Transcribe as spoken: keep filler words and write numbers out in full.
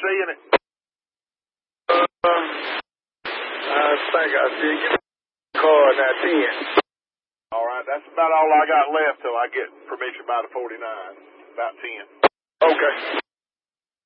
seeing it? Uh, I think I see you. Card now ten. All right, that's about all I got left till I get permission by the forty-nine. About ten. Okay.